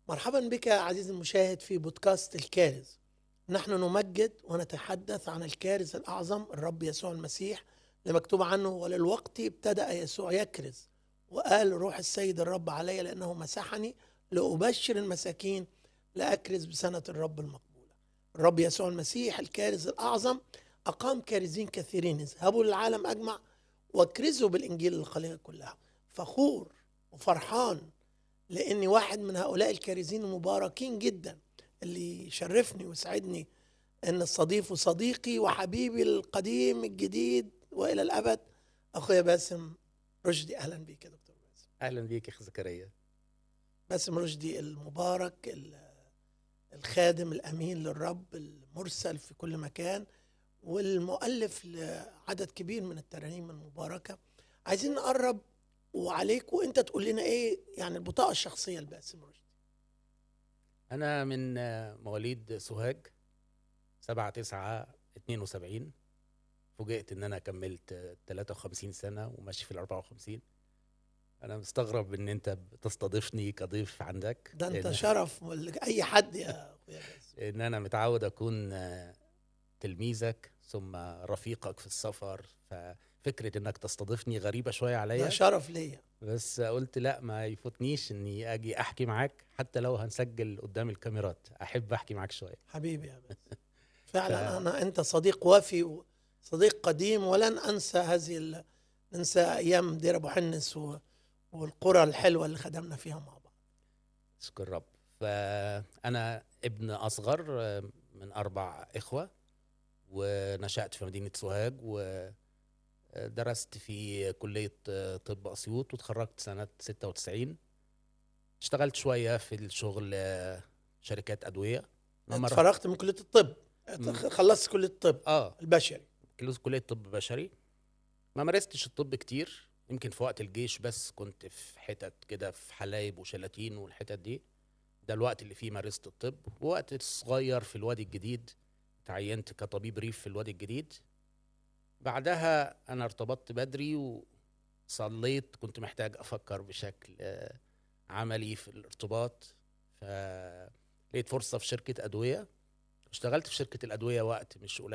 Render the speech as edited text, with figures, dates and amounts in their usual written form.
مرحبا بك عزيزي المشاهد في بودكاست الكارز. نحن نمجد ونتحدث عن الكارز الأعظم الرب يسوع المسيح، لمكتوب عنه: وللوقت ابتدأ يسوع يكرز وقال: روح السيد الرب علي لأنه مسحني لأبشر المساكين، لأكرز بسنة الرب المقبولة. الرب يسوع المسيح الكارز الأعظم أقام كارزين كثيرين: اذهبوا للعالم أجمع واكرزوا بالإنجيل للخليقة كلها. فخور وفرحان لاني واحد من هؤلاء الكارزين المباركين جدا، اللي يشرفني ويسعدني ان استضيفه صديقي وحبيبي القديم الجديد والى الابد، اخويا باسم رشدي. اهلا بيك يا دكتور باسم. اهلا بيك يا اخ زكريا. باسم رشدي المبارك، الخادم الامين للرب، المرسل في كل مكان، والمؤلف لعدد كبير من الترانيم المباركه. عايزين نقرب وعليك وانت تقول لنا ايه يعني البطاقه الشخصيه لباسم رشدي. انا من مواليد سوهاج 7/9/72. فوجئت ان انا كملت 53 سنة وماشي في 54. انا مستغرب ان انت بتستضيفني كضيف عندك، ده انت شرف اي حد يا اخويا باسم. ان انا متعود اكون تلميذك ثم رفيقك في السفر، ففكرة انك تستضيفني غريبة شوية ده عليا. شرف ليا بس قلت لا، ما يفوتنيش اني اجي احكي معاك، حتى لو هنسجل قدام الكاميرات احب احكي معاك شوية. حبيبي يا باسم. ف فعلا انت صديق وفي وصديق قديم، ولن انسى ننسى ايام دير ابو حنس والقرى الحلوه اللي خدمنا فيها مع بعض. شكر رب. فأنا ابن أصغر من 4 إخوة، ونشأت في مدينة سوهاج، ودرست في كلية طب أسيوط، وتخرجت سنة 96. اشتغلت شوية في الشغل، شركات أدوية. مرة اتفرغت من كليه الطب، م- خلصت كليه الطب اه البشري. كلية طب بشري. ما مارستش الطب كتير، يمكن في وقت الجيش بس كنت في حتت كده في حلايب وشلاتين والحتت دي. ده الوقت اللي فيه مارست الطب. ووقت صغير في الوادي الجديد تعينت كطبيب ريف في الوادي الجديد. بعدها أنا ارتبطت بدري وصليت، كنت محتاج أفكر بشكل عملي في الارتباط. فلقيت فرصة في شركة أدوية، اشتغلت في شركة الأدوية وقت مش قليل.